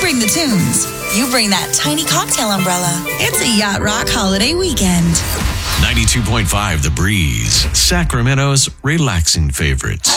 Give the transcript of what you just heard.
bring the tunes. You bring that tiny cocktail umbrella. It's a Yacht Rock holiday weekend. 92.5 The Breeze, Sacramento's relaxing favorites.